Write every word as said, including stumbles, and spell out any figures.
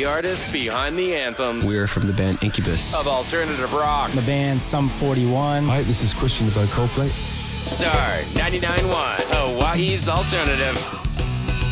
the artists behind the anthems. We're from the band Incubus. Of alternative rock. The band Sum forty-one. Hi, this is Christian about Coldplay. Star ninety-nine point one, Hawaii's alternative.